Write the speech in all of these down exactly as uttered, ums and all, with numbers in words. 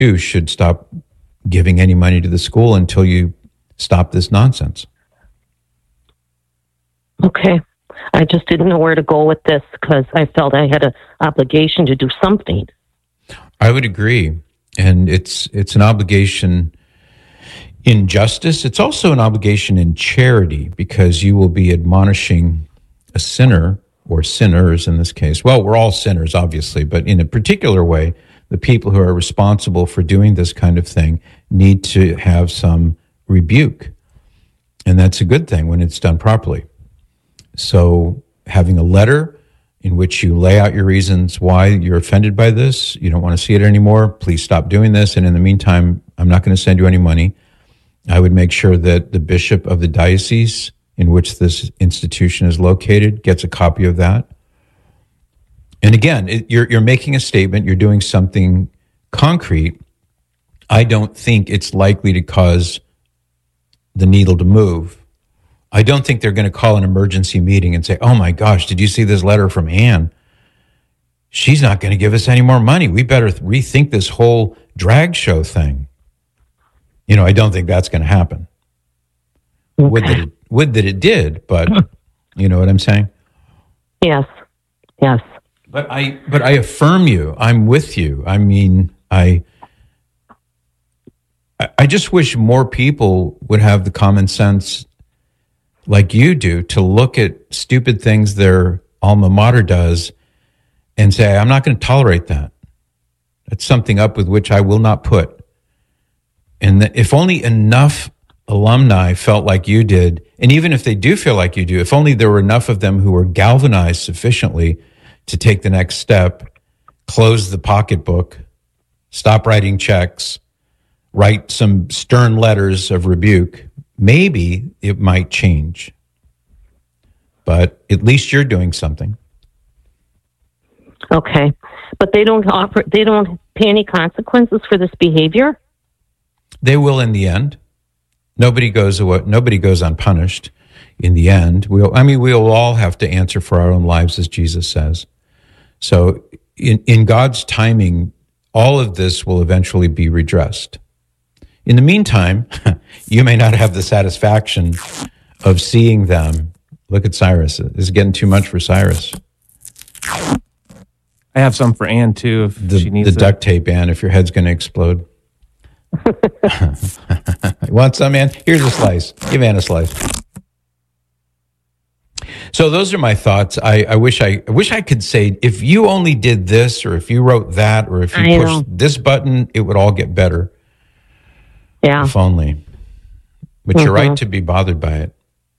you should stop giving any money to the school until you stop this nonsense. Okay. I just didn't know where to go with this because I felt I had an obligation to do something. I would agree. And it's it's an obligation in justice. It's also an obligation in charity, because you will be admonishing a sinner, or sinners in this case. Well, we're all sinners, obviously, but in a particular way, the people who are responsible for doing this kind of thing need to have some rebuke. And that's a good thing when it's done properly. So having a letter in which you lay out your reasons why you're offended by this, you don't want to see it anymore, please stop doing this, and in the meantime, I'm not going to send you any money. I would make sure that the bishop of the diocese in which this institution is located gets a copy of that. And again, it, you're, you're making a statement, you're doing something concrete. I don't think it's likely to cause the needle to move. I don't think they're going to call an emergency meeting and say, oh my gosh, did you see this letter from Ann? She's not going to give us any more money. We better rethink this whole drag show thing. You know, I don't think that's going to happen. Okay. Would that it, would that it did, but you know what I'm saying? Yes, yes. But I, but I affirm you. I'm with you. I mean, I, I just wish more people would have the common sense like you do to look at stupid things their alma mater does and say, I'm not going to tolerate that. That's something up with which I will not put. And that if only enough alumni felt like you did, and even if they do feel like you do, if only there were enough of them who were galvanized sufficiently to take the next step, close the pocketbook, stop writing checks, write some stern letters of rebuke, maybe it might change. But at least you're doing something. Okay. But they don't offer, they don't pay any consequences for this behavior? They will in the end. Nobody goes away, nobody goes unpunished in the end. We'll, I mean, we'll all have to answer for our own lives, as Jesus says. So in, in God's timing, all of this will eventually be redressed. In the meantime, you may not have the satisfaction of seeing them. Look at Cyrus. This is getting too much for Cyrus. I have some for Ann, too, if the, she needs the it. duct tape, Ann, if your head's going to explode. You want some, Ann? Here's a slice. Give Ann a slice. So those are my thoughts. I, I wish I, I wish I could say, if you only did this, or if you wrote that, or if you I pushed know. this button, it would all get better. Yeah. If only. But Mm-hmm. you're right to be bothered by it.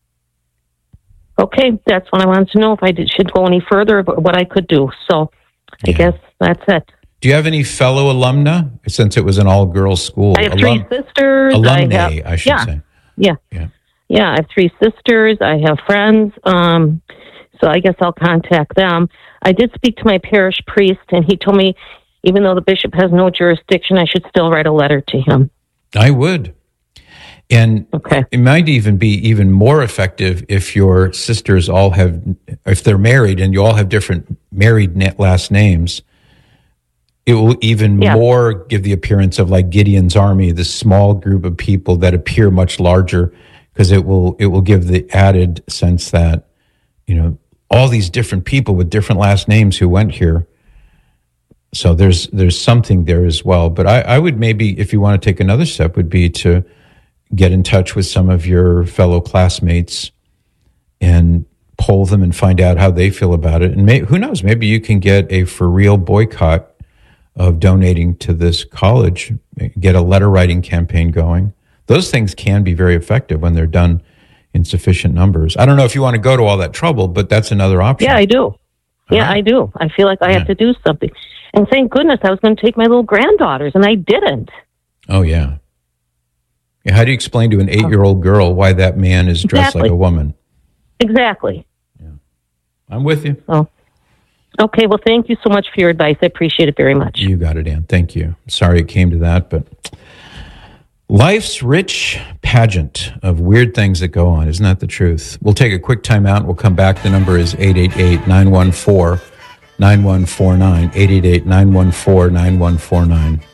Okay, that's what I wanted to know, if I did, should go any further, but what I could do. So I Yeah. guess that's it. Do you have any fellow alumna, since it was an all-girls school? I have three Alum- sisters. Alumni, I, have, I should yeah, say. Yeah. Yeah. Yeah, I have three sisters. I have friends. Um, so I guess I'll contact them. I did speak to my parish priest, and he told me, even though the bishop has no jurisdiction, I should still write a letter to him. I would. And Okay. it might even be even more effective if your sisters all have, if they're married and you all have different married na- last names. It will even Yeah. more give the appearance of like Gideon's army, this small group of people that appear much larger, because it will it will give the added sense that, you know, all these different people with different last names who went here. So there's there's something there as well. But I, I would maybe, if you want to take another step, would be to get in touch with some of your fellow classmates and poll them and find out how they feel about it. And may, who knows, maybe you can get a for real boycott of donating to this college, get a letter writing campaign going. Those things can be very effective when they're done in sufficient numbers. I don't know if you want to go to all that trouble, but that's another option. Yeah, I do. Yeah, right. I do. I feel like I Yeah. have to do something. And thank goodness I was going to take my little granddaughters, and I didn't. Oh, yeah. Yeah, how do you explain to an eight-year-old girl why that man is dressed Exactly. like a woman? Exactly. I'm with you. Oh. Okay, well, thank you so much for your advice. I appreciate it very much. You got it, Ann. Thank you. Sorry it came to that, but life's rich pageant of weird things that go on. Isn't that the truth? We'll take a quick time out. We'll come back. The number is eight eight eight, nine one four, nine one four nine, eight eight eight, nine one four, nine one four nine.